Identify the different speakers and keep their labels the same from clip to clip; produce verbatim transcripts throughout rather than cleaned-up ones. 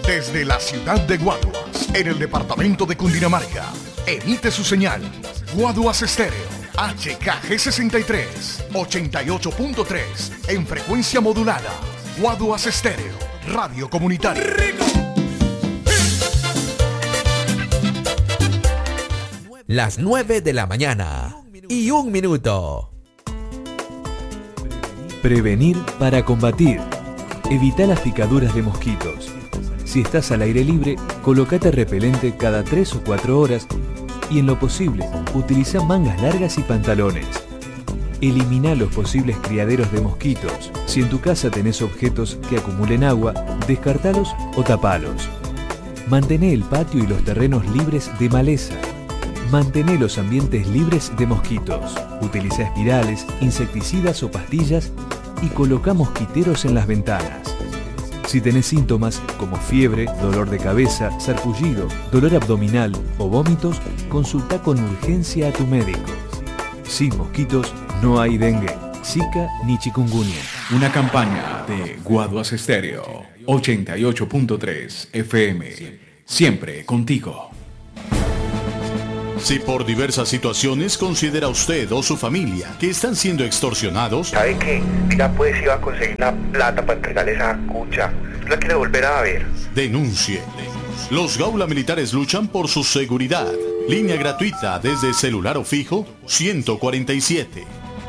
Speaker 1: Desde la ciudad de Guaduas, en el departamento de Cundinamarca, emite su señal Guaduas Estéreo H K G sesenta y tres, ochenta y ocho punto tres en frecuencia modulada. Guaduas Estéreo, radio comunitaria.
Speaker 2: Las nueve de la mañana y un minuto.
Speaker 3: Prevenir para combatir. Evita las picaduras de mosquitos. Si estás al aire libre, colócate repelente cada tres o cuatro horas y en lo posible, utiliza mangas largas y pantalones. Elimina los posibles criaderos de mosquitos. Si en tu casa tenés objetos que acumulen agua, descartalos o tapalos. Mantené el patio y los terrenos libres de maleza. Mantené los ambientes libres de mosquitos. Utiliza espirales, insecticidas o pastillas y coloca mosquiteros en las ventanas. Si tenés síntomas como fiebre, dolor de cabeza, sarpullido, dolor abdominal o vómitos, consulta con urgencia a tu médico. Sin mosquitos no hay dengue, zika ni chikungunya.
Speaker 4: Una campaña de Guaduas Estéreo ochenta y ocho punto tres F M. Siempre contigo.
Speaker 5: Si por diversas situaciones considera usted o su familia que están siendo extorsionados,
Speaker 6: ¿sabe qué? Ya pues iba a conseguir la plata para entregarle esa cucha. La quiere volver a ver.
Speaker 5: Denuncie. Los Gaula Militares luchan por su seguridad. Línea gratuita desde celular o fijo ciento cuarenta y siete.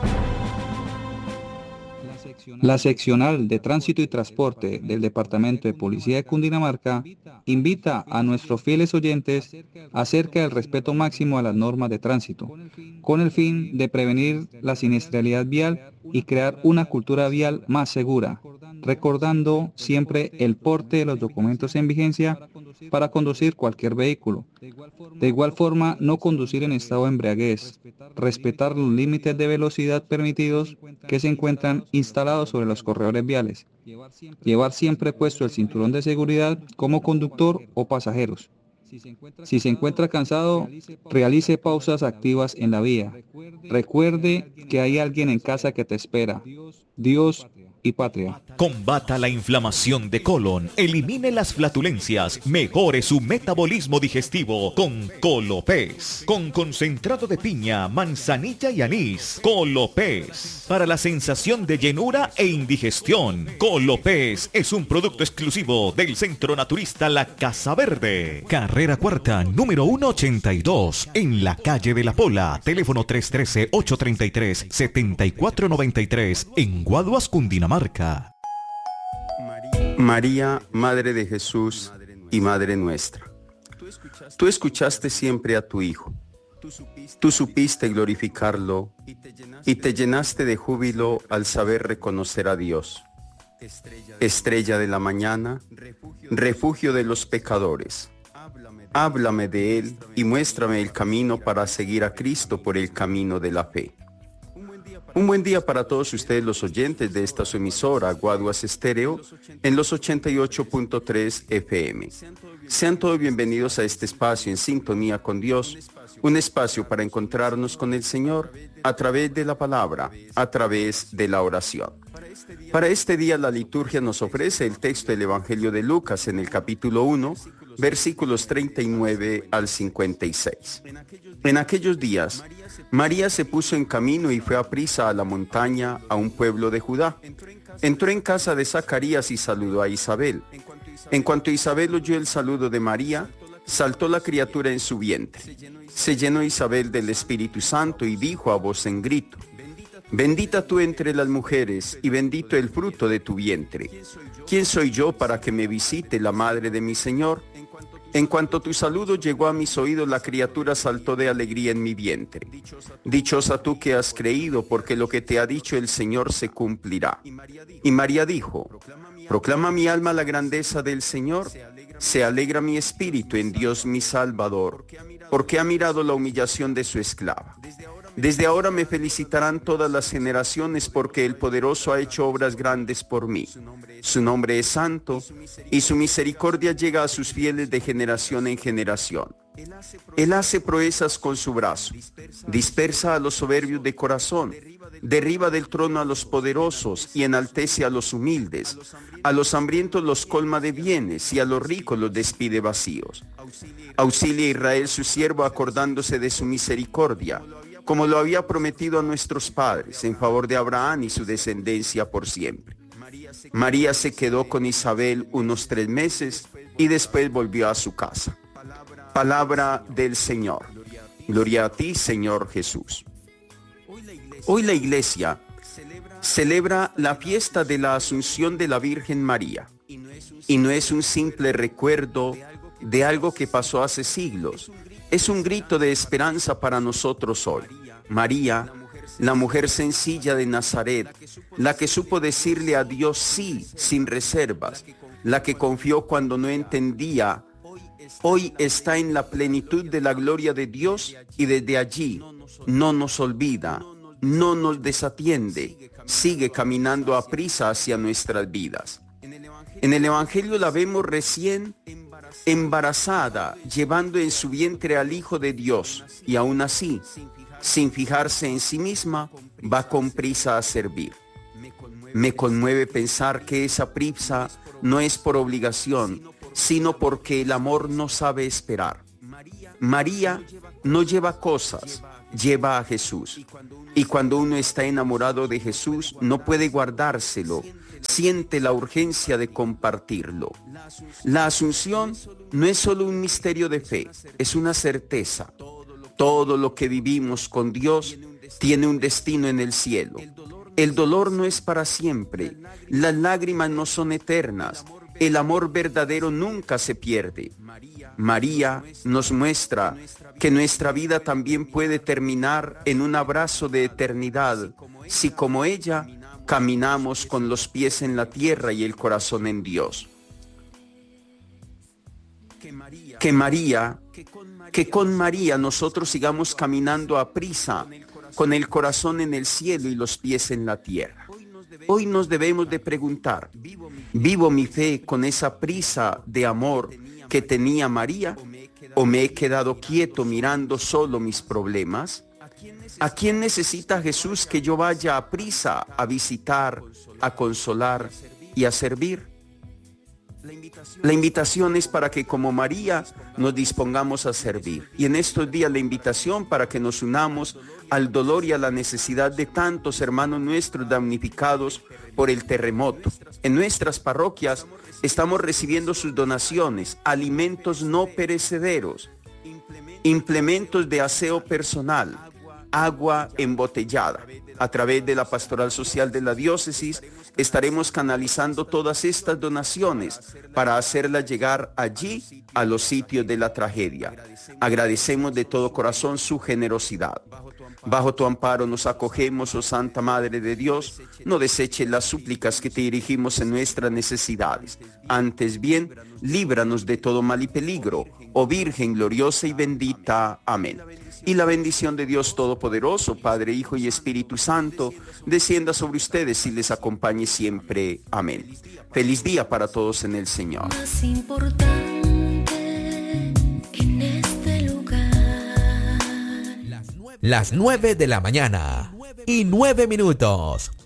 Speaker 7: La seccional de Tránsito y Transporte del Departamento de Policía de Cundinamarca invita a nuestros fieles oyentes acerca del respeto máximo a las normas de tránsito, con el fin de prevenir la siniestralidad vial y crear una cultura vial más segura, recordando siempre el porte de los documentos en vigencia para conducir cualquier vehículo. De igual forma, no conducir en estado de embriaguez, respetar los límites de velocidad permitidos que se encuentran instalados sobre los corredores viales, llevar siempre puesto el cinturón de seguridad como conductor o pasajeros. Si se encuentra cansado, realice pausas activas en la vía. Recuerde que hay alguien en casa que te espera. Dios y patria.
Speaker 8: Combata la inflamación de colon, elimine las flatulencias, mejore su metabolismo digestivo con Colopés. Con concentrado de piña, manzanilla y anís. Colopés. Para la sensación de llenura e indigestión. Colopés es un producto exclusivo del Centro Naturista La Casa Verde. Carrera Cuarta, número ciento ochenta y dos, en la calle de La Pola. Teléfono tres uno tres, ocho tres tres, siete cuatro nueve tres, en Guaduas, Cundinamarca. Marca.
Speaker 9: María, Madre de Jesús y Madre nuestra, tú escuchaste siempre a tu Hijo, tú supiste glorificarlo y te llenaste de júbilo al saber reconocer a Dios. Estrella de la mañana, refugio de los pecadores, háblame de Él y muéstrame el camino para seguir a Cristo por el camino de la fe. Un buen día para todos ustedes los oyentes de esta su emisora Guaduas Estéreo en los ochenta y ocho punto tres F M. Sean todos bienvenidos a este espacio en sintonía con Dios, un espacio para encontrarnos con el Señor a través de la palabra, a través de la oración. Para este día la liturgia nos ofrece el texto del Evangelio de Lucas en el capítulo uno, versículos treinta y nueve al cincuenta y seis. En aquellos días, María se puso en camino y fue aprisa a la montaña, a un pueblo de Judá. Entró en casa de Zacarías y saludó a Isabel. En cuanto Isabel oyó el saludo de María, saltó la criatura en su vientre. Se llenó Isabel del Espíritu Santo y dijo a voz en grito: Bendita tú entre las mujeres y bendito el fruto de tu vientre. ¿Quién soy yo para que me visite la madre de mi Señor? En cuanto tu saludo llegó a mis oídos, la criatura saltó de alegría en mi vientre. Dichosa tú que has creído, porque lo que te ha dicho el Señor se cumplirá. Y María dijo: Proclama mi alma la grandeza del Señor, se alegra mi espíritu en Dios mi Salvador, porque ha mirado la humillación de su esclava. Desde ahora me felicitarán todas las generaciones, porque el Poderoso ha hecho obras grandes por mí. Su nombre es santo, y su misericordia llega a sus fieles de generación en generación. Él hace proezas con su brazo, dispersa a los soberbios de corazón, Derriba del trono a los poderosos y enaltece a los humildes. A los hambrientos los colma de bienes y a los ricos los despide vacíos. Auxilia a Israel su siervo acordándose de su misericordia, como lo había prometido a nuestros padres, en favor de Abraham y su descendencia por siempre. María se quedó con Isabel unos tres meses y después volvió a su casa. Palabra del Señor. Gloria a ti, Señor Jesús. Hoy la Iglesia celebra la fiesta de la Asunción de la Virgen María, y no es un simple recuerdo de algo que pasó hace siglos. Es un grito de esperanza para nosotros hoy. María, la mujer sencilla de Nazaret, la que supo decirle a Dios sí sin reservas, la que confió cuando no entendía, hoy está en la plenitud de la gloria de Dios y desde allí no nos olvida, no nos desatiende, sigue caminando a prisa hacia nuestras vidas. En el Evangelio la vemos recién embarazada, llevando en su vientre al Hijo de Dios, y aún así, sin fijarse en sí misma, va con prisa a servir. Me conmueve pensar que esa prisa no es por obligación, sino porque el amor no sabe esperar. María no lleva cosas, lleva a Jesús. Y cuando uno está enamorado de Jesús, no puede guardárselo, siente la urgencia de compartirlo. La Asunción no es solo un misterio de fe, es una certeza. Todo lo que vivimos con Dios tiene un destino en el cielo. El dolor no es para siempre, las lágrimas no son eternas, el amor verdadero nunca se pierde. María nos muestra que nuestra vida también puede terminar en un abrazo de eternidad, si como ella caminamos con los pies en la tierra y el corazón en Dios. Que María, que con María nosotros sigamos caminando a prisa, con el corazón en el cielo y los pies en la tierra. Hoy nos debemos de preguntar, ¿vivo mi fe con esa prisa de amor que tenía María? ¿O me he quedado quieto mirando solo mis problemas? ¿A quién necesita Jesús que yo vaya a prisa a visitar, a consolar y a servir? La invitación es para que como María nos dispongamos a servir. Y en estos días la invitación para que nos unamos al dolor y a la necesidad de tantos hermanos nuestros damnificados por el terremoto. En nuestras parroquias estamos recibiendo sus donaciones, alimentos no perecederos, implementos de aseo personal, agua embotellada. A través de la Pastoral Social de la Diócesis estaremos canalizando todas estas donaciones para hacerlas llegar allí a los sitios de la tragedia. Agradecemos de todo corazón su generosidad. Bajo tu amparo nos acogemos, oh Santa Madre de Dios, no deseches las súplicas que te dirigimos en nuestras necesidades. Antes bien, líbranos de todo mal y peligro, oh Virgen gloriosa y bendita. Amén. Y la bendición de Dios Todopoderoso, Padre, Hijo y Espíritu Santo, descienda sobre ustedes y les acompañe siempre. Amén. Feliz día para todos en el Señor.
Speaker 10: Más importante en este lugar.
Speaker 2: Las nueve de la mañana y nueve minutos.